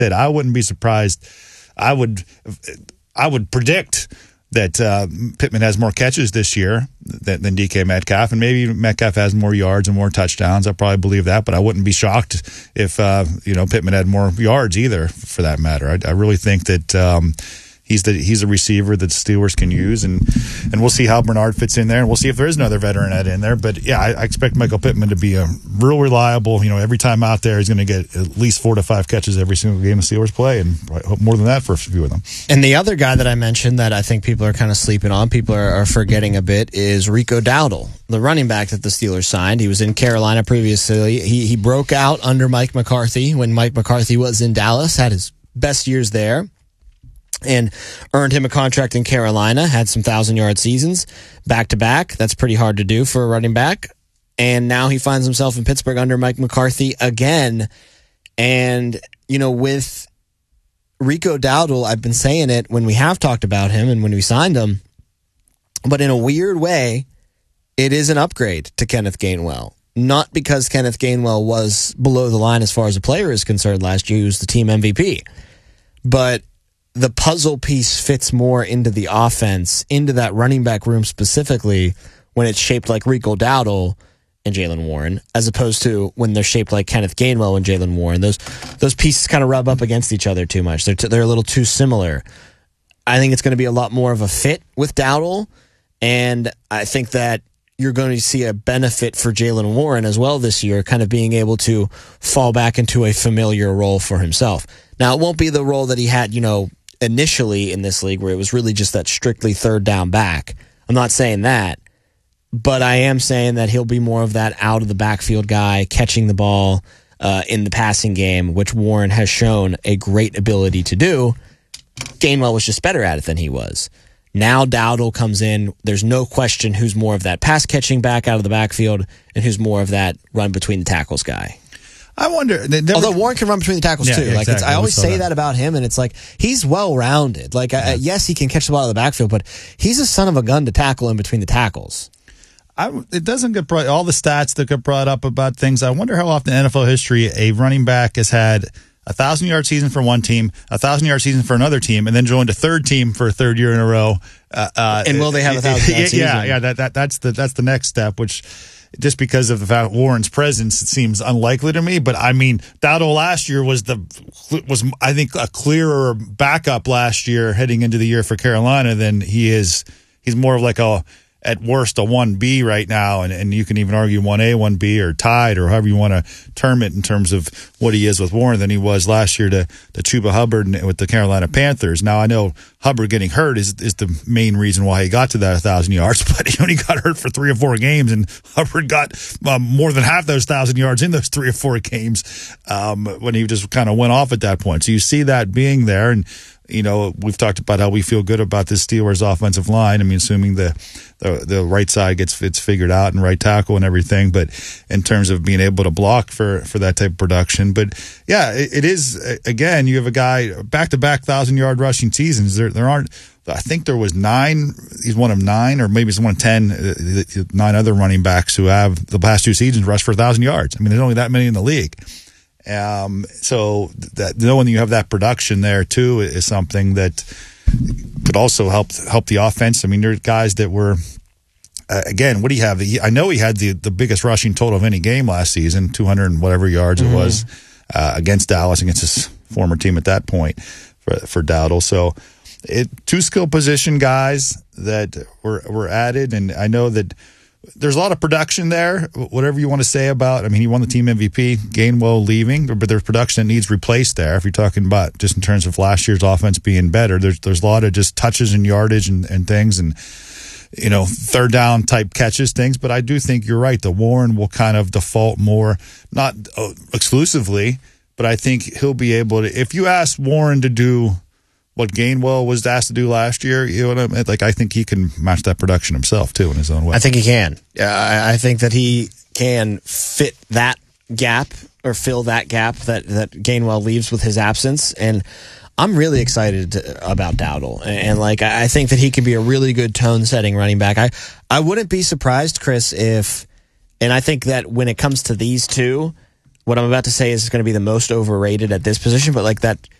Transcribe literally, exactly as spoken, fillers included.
that I wouldn't be surprised. I would, I would predict that uh, Pittman has more catches this year than, than D K Metcalf, and maybe Metcalf has more yards and more touchdowns. I probably believe that, but I wouldn't be shocked if uh, you know Pittman had more yards either, for that matter. I, I really think that um, he's the he's a receiver that Steelers can use, and and we'll see how Bernard fits in there, and we'll see if there is another veteran at in there. But yeah, I, I expect Michael Pittman to be a real reliable. You know, every time out there, he's going to get at least four to five catches every single game the Steelers play, and I hope more than that for a few of them. And the other guy that I mentioned that I think people are kind of sleeping on, people are, are forgetting a bit, is Rico Dowdle, the running back that the Steelers signed. He was in Carolina previously. He he broke out under Mike McCarthy when Mike McCarthy was in Dallas, had his best years there, and earned him a contract in Carolina, had some thousand-yard seasons back-to-back. That's pretty hard to do for a running back. And now he finds himself in Pittsburgh under Mike McCarthy again. And, you know, with Rico Dowdle, I've been saying it when we have talked about him and when we signed him, but in a weird way, it is an upgrade to Kenneth Gainwell. Not because Kenneth Gainwell was below the line as far as a player is concerned last year. He was the team M V P. But the puzzle piece fits more into the offense, into that running back room specifically, when it's shaped like Rico Dowdle and Jaylen Warren, as opposed to when they're shaped like Kenneth Gainwell and Jaylen Warren. Those those pieces kind of rub up against each other too much. They're t- they're a little too similar. I think it's going to be a lot more of a fit with Dowdle, and I think that you're going to see a benefit for Jaylen Warren as well this year, kind of being able to fall back into a familiar role for himself. Now, it won't be the role that he had, you know, initially in this league, where it was really just that strictly third down back. I'm not saying that, but I am saying that he'll be more of that out of the backfield guy, catching the ball uh, in the passing game, which Warren has shown a great ability to do. Gainwell was just better at it than he was. Now Dowdle comes in. There's no question who's more of that pass catching back out of the backfield and who's more of that run between the tackles guy. I wonder. Never, Although Warren can run between the tackles yeah, too. Yeah, like exactly. it's, I always say that. that about him, and it's like he's well rounded. Like yeah. I, yes, he can catch the ball out of the backfield, but he's a son of a gun to tackle in between the tackles. I, it doesn't get brought, all the stats that get brought up about things. I wonder how often in N F L history a running back has had a thousand yard season for one team, a thousand yard season for another team, and then joined a third team for a third year in a row. Uh, uh, and will they have a thousand yard yeah, season? Yeah, yeah. That, that that's the that's the next step, which. Just because of the fact Warren's presence, it seems unlikely to me. But I mean, Dowdle last year was the was I think a clearer backup last year heading into the year for Carolina than he is. He's more of like a at worst a one B right now, and, and you can even argue one A, one B, or tied, or however you want to term it in terms of what he is with Warren than he was last year to, to Chuba Hubbard and, with the Carolina Panthers. Now, I know Hubbard getting hurt is is the main reason why he got to that one thousand yards, but he only got hurt for three or four games, and Hubbard got um, more than half those one thousand yards in those three or four games um, when he just kind of went off at that point. So you see that being there, and you know, we've talked about how we feel good about this Steelers offensive line. I mean, assuming the, the the right side gets it's figured out and right tackle and everything, but in terms of being able to block for, for that type of production. But yeah, it, it is, again, you have a guy back-to-back thousand-yard rushing seasons. There there aren't, I think there was nine, he's one of nine, or maybe he's one of ten, uh, nine other running backs who have the past two seasons rushed for one thousand yards. I mean, there's only that many in the league. Um, so that knowing you have that production there too is something that could also help help the offense. I mean, there's guys that were uh, again. What do you have? I know he had the, the biggest rushing total of any game last season, two hundred and whatever yards mm-hmm. it was uh, against Dallas, against his former team at that point for for Dowdle. So it two skill position guys that were were added, and I know that. There's a lot of production there, whatever you want to say about, I mean, he won the team M V P, Gainwell leaving, but there's production that needs replaced there. If you're talking about just in terms of last year's offense being better, there's there's a lot of just touches and yardage and, and things and, you know, third down type catches, things. But I do think you're right. The Warren will kind of default more, not exclusively, but I think he'll be able to, if you ask Warren to do what Gainwell was asked to do last year, you know what I mean? Like, I think he can match that production himself, too, in his own way. I think he can. Uh, I think that he can fit that gap or fill that gap that, that Gainwell leaves with his absence. And I'm really excited to, about Dowdle. And, and, like, I think that he can be a really good tone-setting running back. I, I wouldn't be surprised, Chris, if, and I think that when it comes to these two, what I'm about to say is going to be the most overrated at this position, but like that